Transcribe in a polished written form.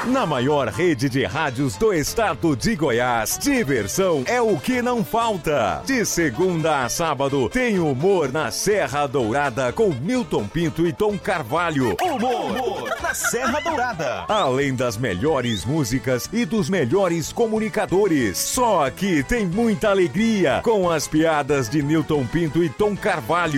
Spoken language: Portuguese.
Na maior rede de rádios do estado de Goiás, diversão é o que não falta. De segunda a sábado, tem humor na Serra Dourada com Milton Pinto e Tom Carvalho. Humor na Serra Dourada. Além das melhores músicas e dos melhores comunicadores. Só aqui tem muita alegria com as piadas de Milton Pinto e Tom Carvalho.